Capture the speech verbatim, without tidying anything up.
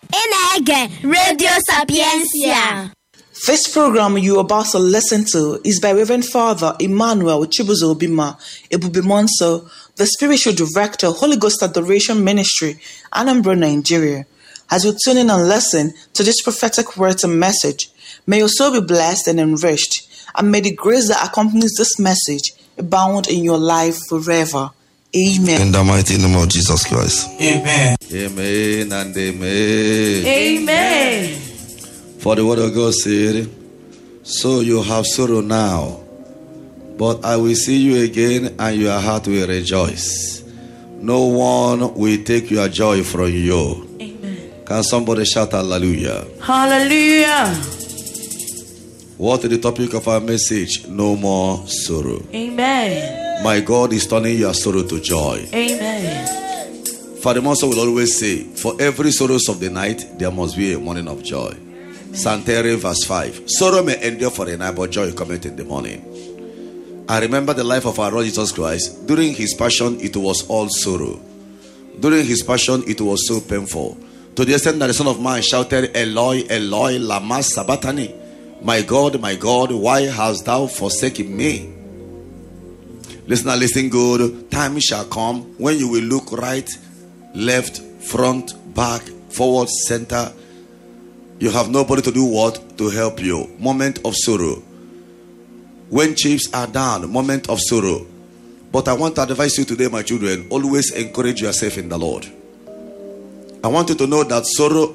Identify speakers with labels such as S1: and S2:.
S1: Inege Radio Sapiencia.
S2: This program you are about to listen to is by Reverend Father Emmanuel Chibuzo Obima Ebubimonso, the Spiritual Director, Holy Ghost Adoration Ministry, Anambra, Nigeria. As you tune in and listen to this prophetic words and message, may your soul be blessed and enriched, and may the grace that accompanies this message abound in your life forever. Amen.
S3: In the mighty name of Jesus Christ.
S4: Amen.
S3: Amen and amen.
S5: Amen.
S3: For the word of God said, so you have sorrow now, but I will see you again and your heart will rejoice. No one will take your joy from you.
S5: Amen.
S3: Can somebody shout hallelujah?
S5: Hallelujah.
S3: What is the topic of our message? No more sorrow.
S5: Amen.
S3: My God is turning your sorrow to joy.
S5: Amen.
S3: Father Monson will always say, for every sorrows of the night, there must be a morning of joy. Santere verse five. Sorrow may endure for the night, but joy cometh in the morning. I remember the life of our Lord Jesus Christ. During his passion, it was all sorrow. During his passion, it was so painful. To the extent that the Son of Man shouted, Eloi, Eloi, lama sabachthani. My God, my God, why hast thou forsaken me? Listen and listen good. Time shall come when you will look right, left, front, back, forward, center. You have nobody to do what? To help you. Moment of sorrow. When chips are down, moment of sorrow. But I want to advise you today, my children, always encourage yourself in the Lord. I want you to know that sorrow